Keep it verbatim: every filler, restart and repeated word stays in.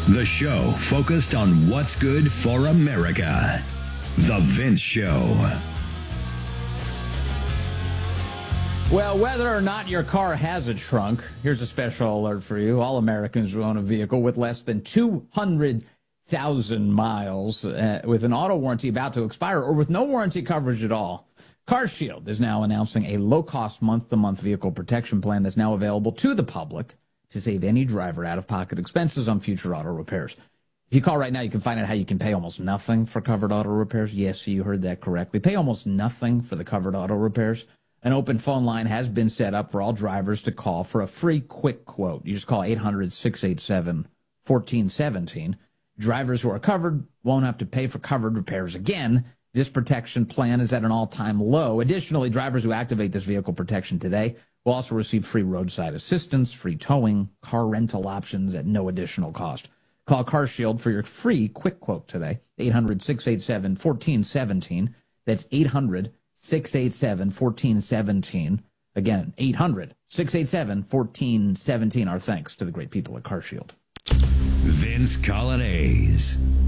The show focused on what's good for America. The Vince Show. Well, whether or not your car has a trunk, here's a special alert for you. All Americans who own a vehicle with less than two hundred thousand miles, uh, with an auto warranty about to expire, or with no warranty coverage at all, CarShield is now announcing a low-cost month-to-month vehicle protection plan that's now available to the public to save any driver out-of-pocket expenses on future auto repairs. If you call right now, you can find out how you can pay almost nothing for covered auto repairs. Yes, you heard that correctly. Pay almost nothing for the covered auto repairs. An open phone line has been set up for all drivers to call for a free quick quote. You just call eight hundred, six eight seven, one four one seven. Drivers who are covered won't have to pay for covered repairs again. This protection plan is at an all-time low. Additionally, drivers who activate this vehicle protection today will also receive free roadside assistance, free towing, car rental options at no additional cost. Call CarShield for your free quick quote today, eight hundred, six eight seven, one four one seven. That's eight hundred, six eight seven, one four one seven. Again, eight hundred, six eight seven, one four one seven. Our thanks to the great people at CarShield. Vince Coglianese.